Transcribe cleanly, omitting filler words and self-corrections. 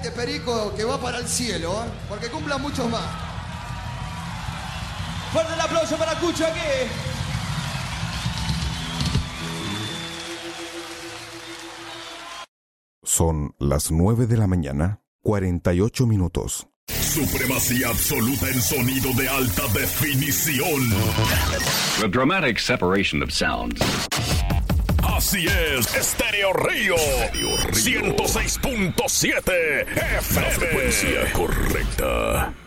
Este perico que va para el cielo, porque cumplan muchos más. Fuerte el aplauso para Cucho aquí. Son las 9 de la mañana, 48 minutos. Supremacía absoluta en sonido de alta definición. The dramatic separation of sounds. Así es, Estéreo Río. 106.7 FM. Frecuencia correcta.